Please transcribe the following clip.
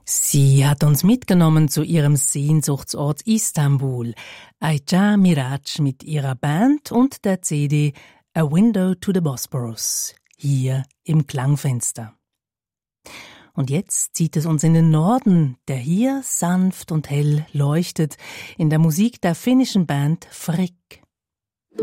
Sie hat uns mitgenommen zu ihrem Sehnsuchtsort Istanbul. Ayça Miraç mit ihrer Band und der CD A Window to the Bosporus, hier im Klangfenster. Und jetzt zieht es uns in den Norden, der hier sanft und hell leuchtet, in der Musik der finnischen Band Frick.